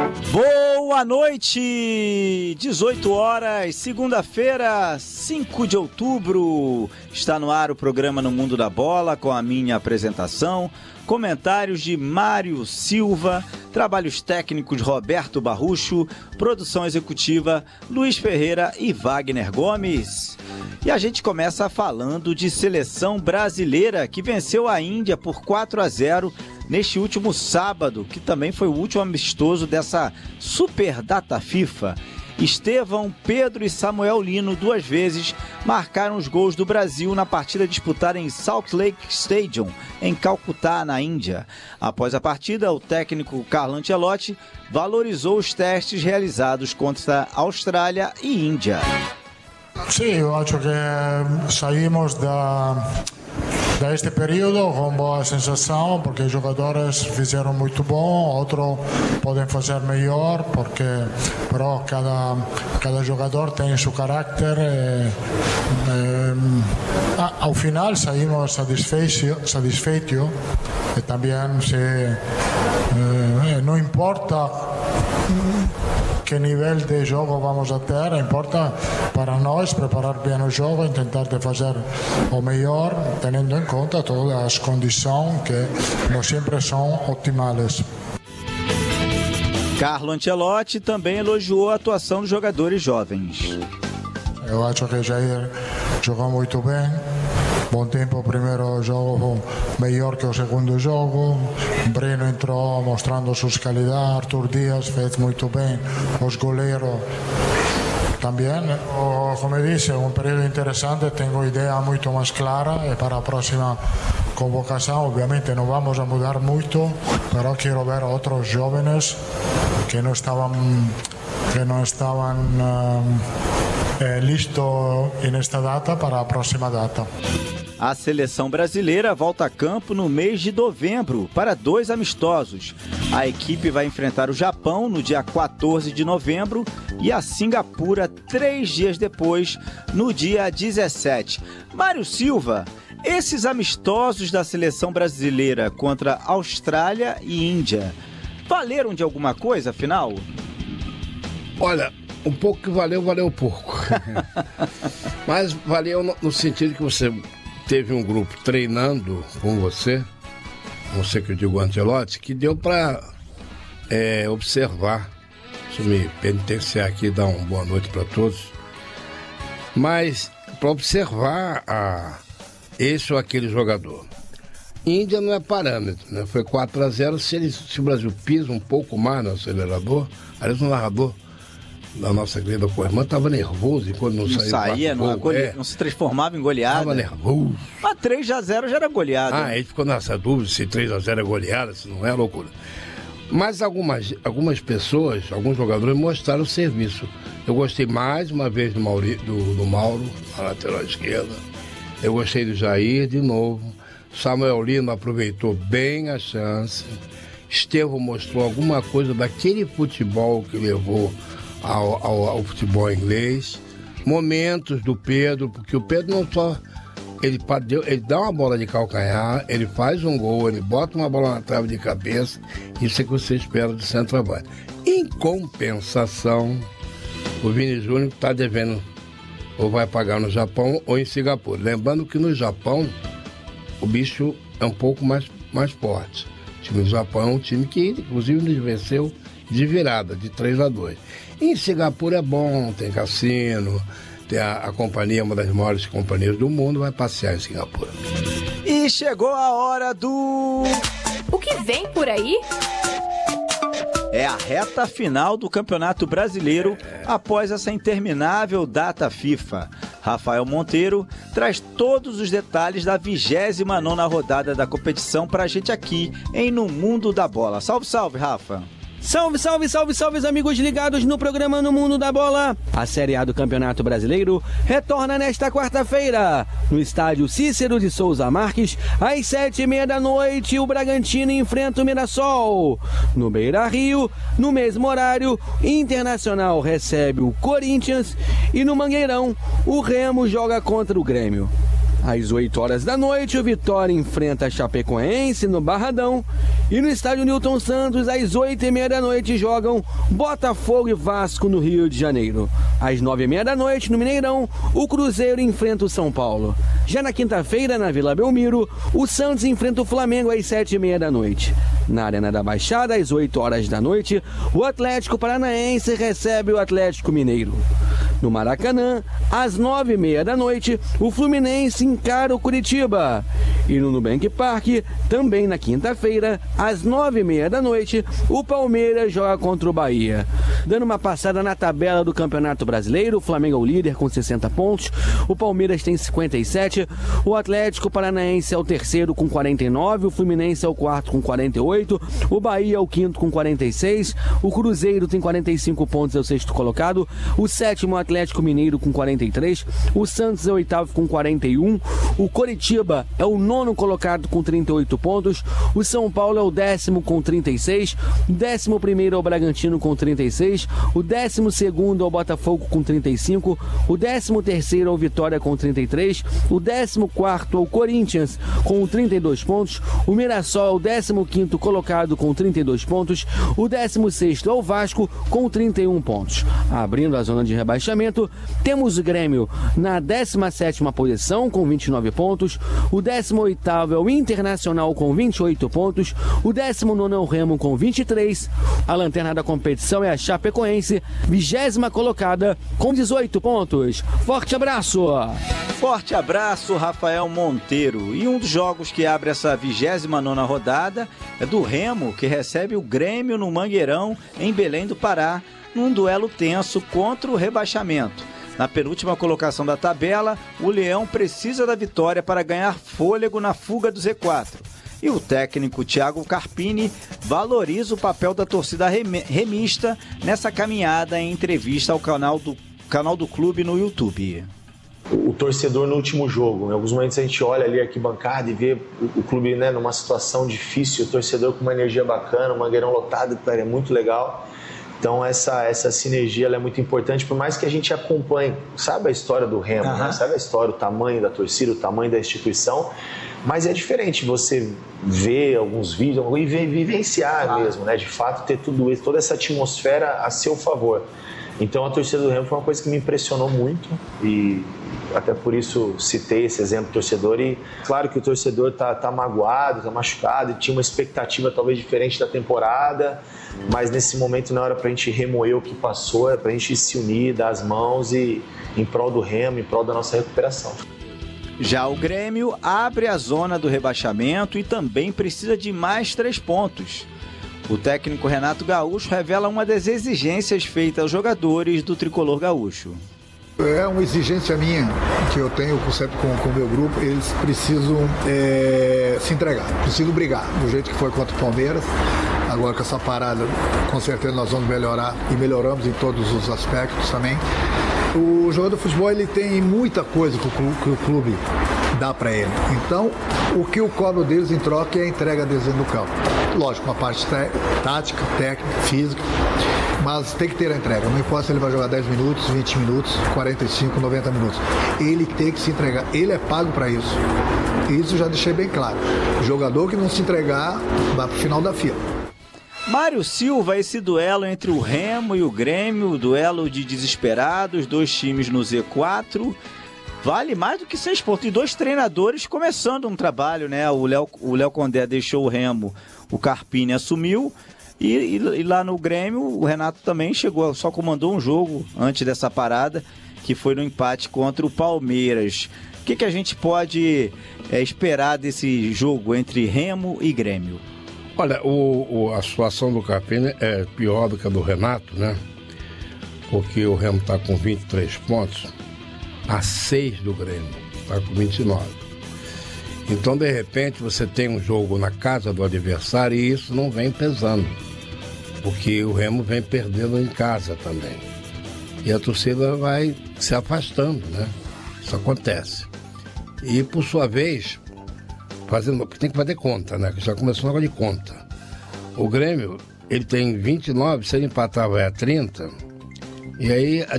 Boa noite, 18 horas, segunda-feira, 5 de outubro. Está no ar o programa No Mundo da Bola, com a minha apresentação, comentários de Mário Silva, trabalhos técnicos Roberto Barrucho, produção executiva Luiz Ferreira e Wagner Gomes. E a gente começa falando de seleção brasileira, que venceu a Índia por 4-0 neste último sábado, que também foi o último amistoso dessa super data FIFA. Estevão, Pedro e Samuel Lino, 2 vezes, marcaram os gols do Brasil na partida disputada em Salt Lake Stadium, em Calcutá, na Índia. Após a partida, o técnico Carlo Ancelotti valorizou os testes realizados contra a Austrália e Índia. Sì, io acho che saímos da este período com boa sensação, porque os jogadores fizeram muito bom, outros podem fazer melhor, pero cada jogador tem seu carácter. Ao final saímos satisfeitos e também não importa que nível de jogo vamos a ter, importa para nós preparar bem o jogo, tentar de fazer o melhor, tendo em conta todas as condições que não sempre são optimais. Carlo Ancelotti também elogiou a atuação dos jogadores jovens. Eu acho que Jair jogou muito bem. Bom tempo, o primeiro jogo melhor que o segundo jogo. Breno entrou mostrando suas qualidades. Arthur Dias fez muito bem. Os goleiros também. Como eu disse, um período interessante. Tenho ideia muito mais clara. E para a próxima convocação, obviamente, não vamos a mudar muito. Mas quero ver outros jovens que não estavam listos nesta data para a próxima data. A seleção brasileira volta a campo no mês de novembro para 2 amistosos. A equipe vai enfrentar o Japão no dia 14 de novembro e a Singapura 3 dias depois, no dia 17. Mário Silva, esses amistosos da seleção brasileira contra Austrália e Índia valeram de alguma coisa, afinal? Olha, um pouco que valeu pouco. Mas valeu no sentido que você teve um grupo treinando com você que eu digo Ancelotti, que deu para observar. Deixa eu me penitenciar aqui e dar uma boa noite para todos. Mas para observar esse ou aquele jogador. Índia não é parâmetro, né? Foi 4-0. Se o Brasil pisa um pouco mais no acelerador, aliás, o narrador da nossa querida co-irmã estava nervoso enquanto não saía. Não se transformava em goleada. Estava nervoso. Mas 3-0 já era goleada. Ele ficou nessa dúvida se 3-0 é goleada, se não é loucura. Mas algumas pessoas, alguns jogadores mostraram o serviço. Eu gostei mais uma vez do Mauro, na lateral esquerda. Eu gostei do Jair de novo. Samuel Lino aproveitou bem a chance. Estevão mostrou alguma coisa daquele futebol que levou ao futebol inglês. Momentos do Pedro, porque o Pedro não só ele dá uma bola de calcanhar, ele faz um gol, ele bota uma bola na trave de cabeça. Isso é que você espera do centroavante. Em compensação, o Vini Júnior está devendo, ou vai pagar no Japão ou em Singapura. Lembrando que no Japão o bicho é um pouco mais forte. O time do Japão é um time que inclusive nos venceu de virada, de 3-2. Em Singapura é bom, tem cassino, tem a companhia, uma das maiores companhias do mundo, vai passear em Singapura. E chegou a hora do... O que vem por aí? É a reta final do Campeonato Brasileiro após essa interminável data FIFA. Rafael Monteiro traz todos os detalhes da 29ª rodada da competição pra gente aqui em No Mundo da Bola. Salve, salve, Rafa! Salve, salve, salve, salve, os amigos ligados no programa No Mundo da Bola. A Série A do Campeonato Brasileiro retorna nesta quarta-feira. No estádio Cícero de Souza Marques, às 7h30 da noite, o Bragantino enfrenta o Mirassol. No Beira-Rio, no mesmo horário, Internacional recebe o Corinthians e no Mangueirão, o Remo joga contra o Grêmio. Às 8 horas da noite, o Vitória enfrenta a Chapecoense no Barradão. E no estádio Newton Santos, às 8h30 da noite, jogam Botafogo e Vasco no Rio de Janeiro. Às 9h30 da noite, no Mineirão, o Cruzeiro enfrenta o São Paulo. Já na quinta-feira, na Vila Belmiro, o Santos enfrenta o Flamengo às 7h30 da noite. Na Arena da Baixada, às 8 horas da noite, o Atlético Paranaense recebe o Atlético Mineiro. No Maracanã, às 9h30 da noite, o Fluminense encara o Curitiba. E no Nubank Park, também na quinta-feira, às 9h30 da noite, o Palmeiras joga contra o Bahia. Dando uma passada na tabela do Campeonato Brasileiro, o Flamengo é o líder com 60 pontos, o Palmeiras tem 57, o Atlético Paranaense é o terceiro com 49, o Fluminense é o quarto com 48, o Bahia é o quinto com 46, o Cruzeiro tem 45 pontos, é o sexto colocado, o sétimo Atlético Mineiro com 43, o Santos é o oitavo com 41, o Coritiba é o nono colocado com 38 pontos, o São Paulo é o décimo com 36, o 11º é o Bragantino com 36, o 12º é o Botafogo com 35, o 13º é o Vitória com 33, o 14º é o Corinthians com 32 pontos, o Mirassol é o 15º colocado com 32 pontos, o 16º é o Vasco com 31 pontos. Abrindo a zona de rebaixamento, temos o Grêmio na 17ª posição com 29 pontos, o 18º é o Internacional com 28 pontos, o 19º é o Remo com 23, a lanterna da competição é a Chapecoense, 20ª colocada com 18 pontos. Forte abraço! Forte abraço, Rafael Monteiro. E um dos jogos que abre essa 29ª rodada é do Remo, que recebe o Grêmio no Mangueirão, em Belém do Pará, num duelo tenso contra o rebaixamento. Na penúltima colocação da tabela, o Leão precisa da vitória para ganhar fôlego na fuga do Z4. E o técnico Thiago Carpini valoriza o papel da torcida remista nessa caminhada em entrevista ao canal do clube no YouTube. O torcedor no último jogo, em alguns momentos a gente olha ali a arquibancada e vê o clube, né, numa situação difícil, o torcedor com uma energia bacana, o Mangueirão lotado, é muito legal. Então essa sinergia ela é muito importante, por mais que a gente acompanhe, sabe a história do Remo, né? Sabe a história, o tamanho da torcida, o tamanho da instituição, mas é diferente você ver alguns vídeos e vivenciar mesmo, né? De fato ter tudo isso, toda essa atmosfera a seu favor. Então a torcida do Remo foi uma coisa que me impressionou muito e até por isso citei esse exemplo do torcedor. E claro que o torcedor tá magoado, tá machucado, e tinha uma expectativa talvez diferente da temporada, mas nesse momento não era pra gente remoer o que passou, é pra gente se unir, dar as mãos e em prol do Remo, em prol da nossa recuperação. Já o Grêmio abre a zona do rebaixamento e também precisa de mais 3 pontos. O técnico Renato Gaúcho revela uma das exigências feitas aos jogadores do tricolor gaúcho. É uma exigência minha, que eu tenho sempre com o meu grupo, eles precisam se entregar, precisam brigar, do jeito que foi contra o Palmeiras. Agora com essa parada, com certeza nós vamos melhorar e melhoramos em todos os aspectos também. O jogador de futebol ele tem muita coisa que o clube dá para ele. Então, o que eu cobro deles em troca é a entrega deles no campo. Lógico, uma parte tática, técnica, física, mas tem que ter a entrega. Não importa se ele vai jogar 10 minutos, 20 minutos, 45, 90 minutos. Ele tem que se entregar. Ele é pago para isso. Isso eu já deixei bem claro. O jogador que não se entregar vai para o final da fila. Mário Silva, esse duelo entre o Remo e o Grêmio, o duelo de desesperados, 2 times no Z4, vale mais do que 6 pontos. E 2 treinadores começando um trabalho, né? O Léo Condé deixou o Remo, o Carpini assumiu, e lá no Grêmio o Renato também chegou, só comandou um jogo antes dessa parada, que foi no empate contra o Palmeiras. O que a gente pode esperar desse jogo entre Remo e Grêmio? Olha, a situação do Carpini é pior do que a do Renato, né? Porque o Remo está com 23 pontos, a 6 do Grêmio, está com 29. Então, de repente, você tem um jogo na casa do adversário e isso não vem pesando, porque o Remo vem perdendo em casa também. E a torcida vai se afastando, né? Isso acontece. E, por sua vez, tem que fazer conta, né? Que já começou um negócio de conta. O Grêmio, ele tem 29, se ele empatar vai a 30, e aí